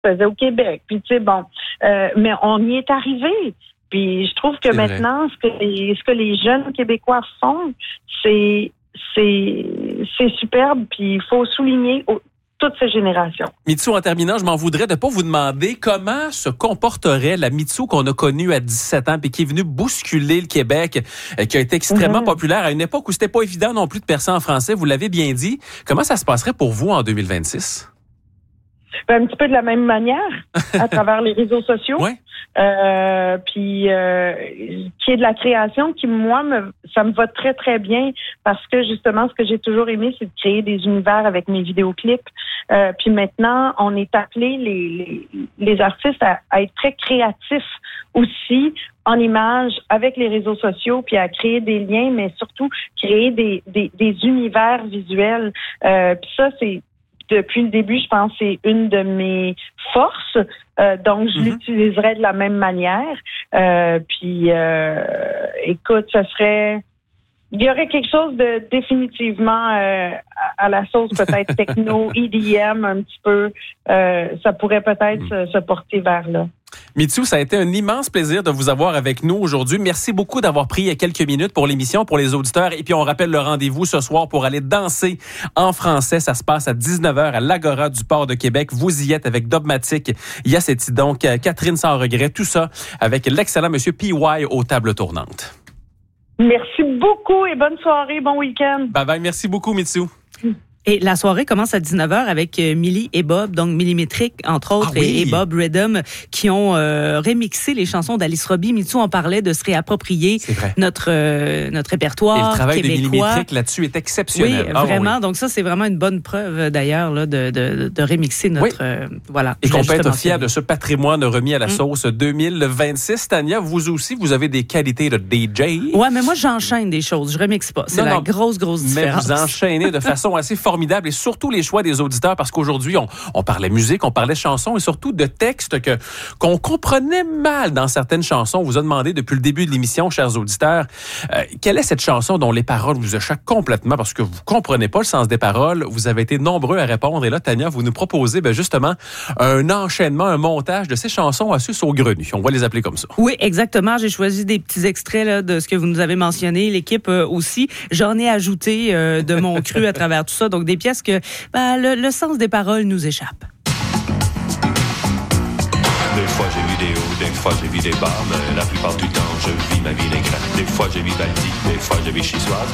se faisait au Québec. Puis, tu sais, bon, mais on y est arrivé. Puis, je trouve que maintenant, ce que les jeunes Québécois font, c'est superbe. Puis, il faut souligner toutes ces générations. Mitsou, en terminant, je m'en voudrais de pas vous demander comment se comporterait la Mitsou qu'on a connue à 17 ans puis qui est venue bousculer le Québec, qui a été extrêmement populaire à une époque où c'était pas évident non plus de percer en français. Vous l'avez bien dit. Comment ça se passerait pour vous en 2026? Un petit peu de la même manière, à travers les réseaux sociaux. Ouais. Puis, qui est de la création qui, moi, ça me va très, très bien parce que, justement, ce que j'ai toujours aimé, c'est de créer des univers avec mes vidéoclips. Puis maintenant, on est appelé les artistes à être très créatifs aussi en images avec les réseaux sociaux, puis à créer des liens, mais surtout créer des univers visuels. Puis ça, c'est depuis le début, je pense que c'est une de mes forces. Donc, je l'utiliserai de la même manière. Puis, écoute, ça serait... Il y aurait quelque chose de définitivement à la sauce peut-être techno, EDM un petit peu. Ça pourrait peut-être se porter vers là. Mitsou, ça a été un immense plaisir de vous avoir avec nous aujourd'hui. Merci beaucoup d'avoir pris quelques minutes pour l'émission, pour les auditeurs. Et puis, on rappelle le rendez-vous ce soir pour aller danser en français. Ça se passe à 19h à l'Agora du Port de Québec. Vous y êtes avec Dogmatic, Yaceti, donc Catherine Sans Regret. Tout ça avec l'excellent Monsieur PY aux tables tournantes. Merci beaucoup et bonne soirée, bon week-end. Bye bye, merci beaucoup Mitsou. Et la soirée commence à 19h avec Millie et Bob, donc Millimétrique, entre autres, et Bob Rhythm, qui ont remixé les chansons d'Alice Robbie. Mitsou en parlait de se réapproprier notre répertoire québécois. Et le travail de Millimétrique là-dessus est exceptionnel. Oui, vraiment. Donc ça, c'est vraiment une bonne preuve, d'ailleurs, là, de remixer notre... voilà. Et qu'on peut être fier de ce patrimoine remis à la sauce 2026. Tania, vous aussi, vous avez des qualités de DJ. Ouais, mais moi, j'enchaîne des choses. Je remixe pas. C'est grosse différence. Mais vous enchaînez de façon assez formidable et surtout les choix des auditeurs parce qu'aujourd'hui, on parlait musique, on parlait chansons et surtout de textes qu'on comprenait mal dans certaines chansons. On vous a demandé depuis le début de l'émission, chers auditeurs, quelle est cette chanson dont les paroles vous échappent complètement parce que vous comprenez pas le sens des paroles. Vous avez été nombreux à répondre et là, Tania, vous nous proposez justement un enchaînement, un montage de ces chansons assez saugrenues. On va les appeler comme ça. Oui, exactement. J'ai choisi des petits extraits là, de ce que vous nous avez mentionné. L'équipe aussi. J'en ai ajouté de mon cru à travers tout ça. Donc, des pièces que le sens des paroles nous échappe. Des fois j'ai vu des hauts, des fois j'ai vu des bas, mais la plupart du temps je vis ma vie négrette. Des fois j'ai vu Baltique, des fois j'ai vu Chissoise.